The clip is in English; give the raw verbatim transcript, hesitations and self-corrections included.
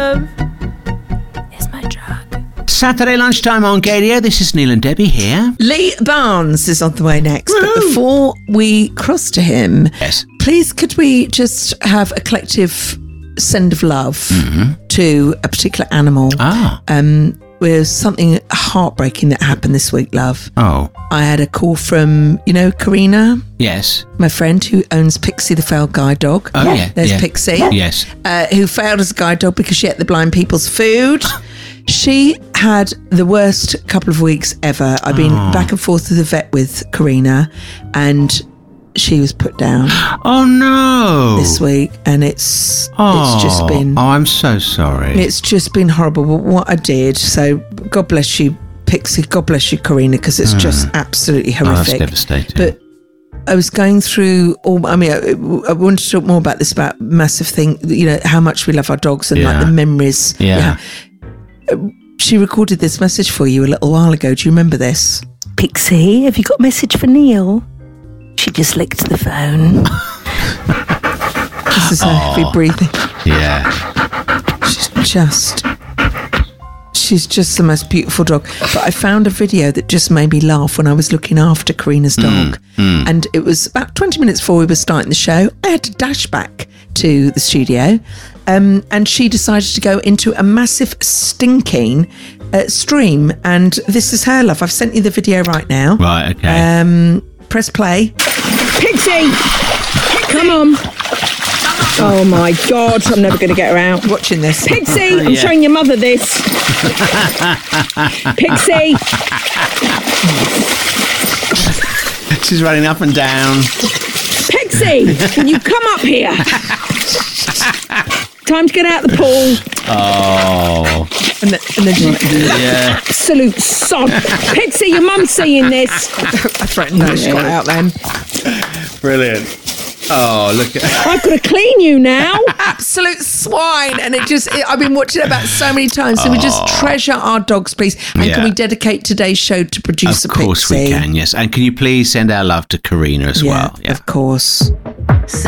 love. Here's my drug. Saturday lunchtime on Gadio. This is Neil and Debbie here. Lee Barnes is on the way next. Woo-hoo. But before we cross to him, yes, please could we just have a collective send of love mm-hmm. to a particular animal? Ah. Um, with something heartbreaking that happened this week, love. Oh. I had a call from, you know, Karina? Yes. My friend who owns Pixie, the failed guide dog. Oh, yeah. There's yeah. Pixie. Yes. Uh, who failed as a guide dog because she ate the blind people's food. She had the worst couple of weeks ever. I've been oh. back and forth to the vet with Karina, and she was put down. Oh no! This week, and it's oh. it's just been. Oh, I'm so sorry. It's just been horrible. But what I did, so God bless you, Pixie. God bless you, Karina, because it's mm. just absolutely horrific. Oh, that's devastating. But I was going through all. I mean, I, I wanted to talk more about this about massive thing. You know how much we love our dogs and yeah. like the memories. Yeah. yeah. She recorded this message for you a little while ago. Do you remember this? Pixie, have you got a message for Neil? She just licked the phone. This is her heavy breathing. Yeah. She's just... She's just the most beautiful dog. But I found a video that just made me laugh when I was looking after Karina's dog. Mm, mm. And it was about twenty minutes before we were starting the show. I had to dash back to the studio. Um, and she decided to go into a massive stinking uh, stream. And this is her, love. I've sent you the video right now. Right, okay. Um, press play. Pixie! Come on. Oh my God, I'm never going to get her out. Watching this. Pixie, I'm yeah. showing your mother this. Pixie! She's running up and down. Pixie, can you come up here? Time to get out of the pool. Oh. And then, and then she, yeah. Absolute sod. Pixie, your mum's seeing this. I threatened her. She got out then. Brilliant. Oh, look at... I've got to clean you now. Absolute swine. And it just, it, I've been watching it about so many times. So oh. we just treasure our dogs, please. And yeah. can we dedicate today's show to producer Pixie? Of course Pixie? we can, yes. And can you please send our love to Karina as yeah, well? Yeah, of course. So